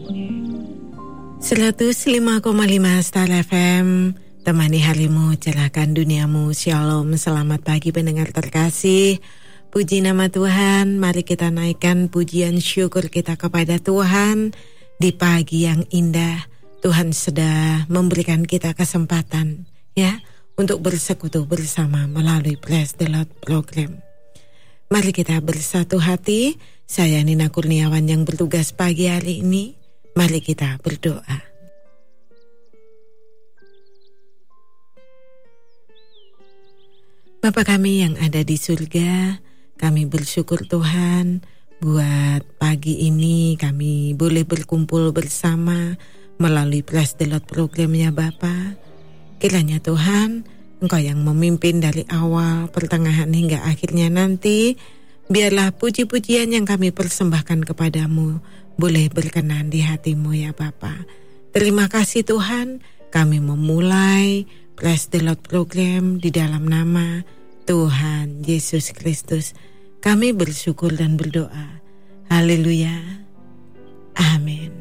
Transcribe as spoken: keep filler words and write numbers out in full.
seratus lima koma lima Star F M, temani harimu, cerahkan duniamu. Shalom, selamat pagi pendengar terkasih. Puji nama Tuhan, mari kita naikkan pujian syukur kita kepada Tuhan. Di pagi yang indah, Tuhan sudah memberikan kita kesempatan ya untuk bersekutu bersama melalui Praise the Lord program. Mari kita bersatu hati. Saya Nina Kurniawan yang bertugas pagi hari ini. Mari kita berdoa. Bapa kami yang ada di surga, kami bersyukur Tuhan buat pagi ini kami boleh berkumpul bersama melalui Praise the Lord programnya Bapa. Kiranya Tuhan, Engkau yang memimpin dari awal, pertengahan hingga akhirnya nanti. Biarlah puji-pujian yang kami persembahkan kepadamu boleh berkenan di hatimu ya Bapa. Terima kasih Tuhan, kami memulai Praise the Lord program di dalam nama Tuhan Yesus Kristus. Kami bersyukur dan berdoa. Haleluya. Amin.